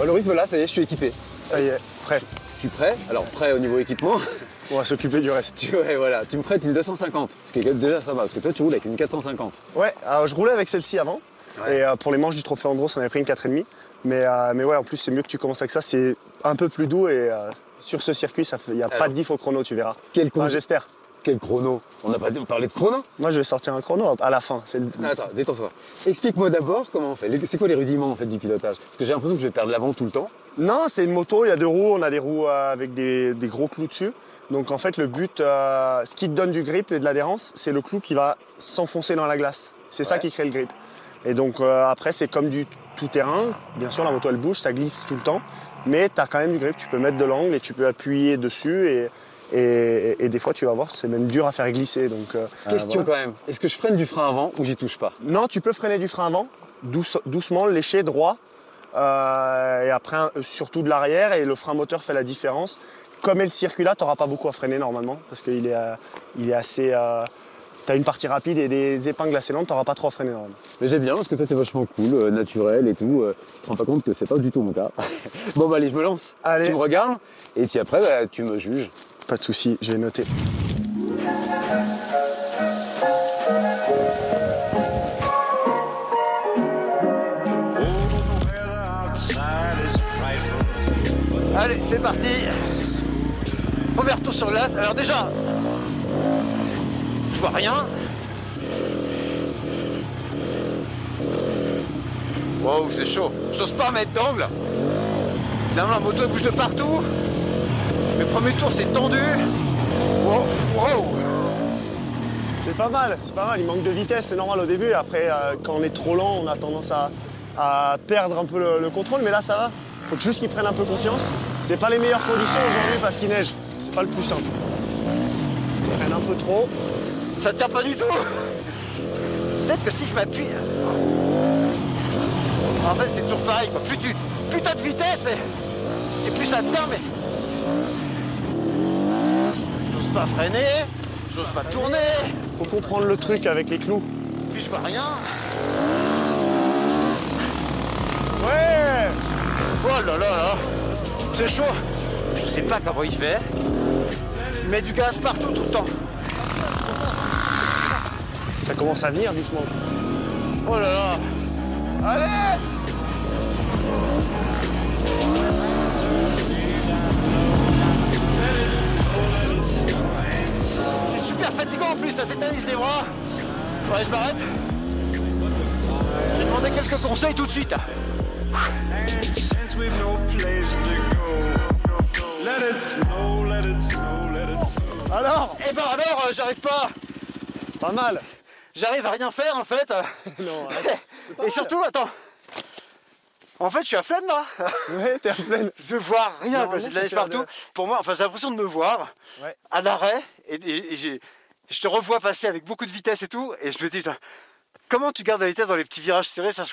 Loris, voilà, ça y est, je suis équipé. Ça y est, prêt. Je suis prêt. Alors, prêt au niveau équipement. On va s'occuper du reste. Ouais, voilà, tu me prêtes une 250. Ce qui est déjà ça va, parce que toi, tu roules avec une 450. Ouais, alors, je roulais avec celle-ci avant. Ouais. Et pour les manches du Trophée Andros, on avait pris une 4,5. Mais ouais, en plus, c'est mieux que tu commences avec ça. C'est un peu plus doux et sur ce circuit, il n'y a pas de diff au chrono, tu verras. Enfin, j'espère. Quel chrono? On n'a pas parlé de chrono? Moi, je vais sortir un chrono à la fin. Non, attends, détends-toi. Explique-moi d'abord comment on fait. C'est quoi les rudiments en fait du pilotage? Parce que j'ai l'impression que je vais perdre l'avant tout le temps. Non, c'est une moto, il y a 2 roues, on a des roues avec des gros clous dessus. Donc en fait, le but, ce qui te donne du grip et de l'adhérence, c'est le clou qui va s'enfoncer dans la glace. C'est ça qui crée le grip. Et donc après, c'est comme du tout-terrain. Bien sûr, la moto, elle bouge, ça glisse tout le temps. Mais tu as quand même du grip, tu peux mettre de l'angle et tu peux appuyer dessus. Et des fois, tu vas voir, c'est même dur à faire glisser. Donc, Question quand même, est-ce que je freine du frein avant ou j'y touche pas? Non, tu peux freiner du frein avant, doucement, lécher, droit. Et après, surtout de l'arrière. Et le frein moteur fait la différence. Comme est le circuit là, tu n'auras pas beaucoup à freiner normalement. Parce qu'il est assez... tu as une partie rapide et des épingles assez lentes, tu n'auras pas trop à freiner normalement. Mais j'aime bien parce que toi, t'es vachement cool, naturel et tout. Tu te rends pas compte que c'est pas du tout mon cas. Bon, bah allez, je me lance. Allez. Tu me regardes et puis après, bah, tu me juges. Pas de souci, j'ai noté. Allez, c'est parti. Premier tour sur glace. Alors déjà, je vois rien. Wow, c'est chaud. J'ose pas mettre d'angle. Évidemment, la moto elle bouge de partout. Mes premiers tours, c'est tendu. Wow, wow. C'est pas mal, il manque de vitesse, c'est normal au début. Après, quand on est trop lent, on a tendance à perdre un peu le contrôle, mais là ça va. Faut juste qu'ils prennent un peu confiance. C'est pas les meilleures conditions aujourd'hui parce qu'il neige, c'est pas le plus simple. Ils prennent un peu trop. Ça tient pas du tout. Peut-être que si je m'appuie... En fait, c'est toujours pareil, quoi. Plus t'as de vitesse et plus ça tient, mais... J'ose pas freiner, j'ose pas tourner. Faut comprendre le truc avec les clous. Puis je vois rien. Ouais! Oh là là là. C'est chaud. Je sais pas comment il fait. Il met du gaz partout tout le temps. Ça commence à venir doucement. Oh là là. Allez! C'est super fatigant en plus, ça tétanise les bras. Ouais, je m'arrête. Je vais demander quelques conseils tout de suite. Alors? Eh ben alors, j'arrive pas. C'est pas mal. J'arrive à rien faire en fait. Non, arrête. Et surtout, attends. En fait, je suis à pleine là. Ouais, t'es à pleine. Je vois rien, Non, j'ai de non, la neige c'est partout. Pour moi, enfin, j'ai l'impression de me voir à l'arrêt et je te revois passer avec beaucoup de vitesse et tout. Et je me dis, putain, comment tu gardes la vitesse dans les petits virages serrés, sachant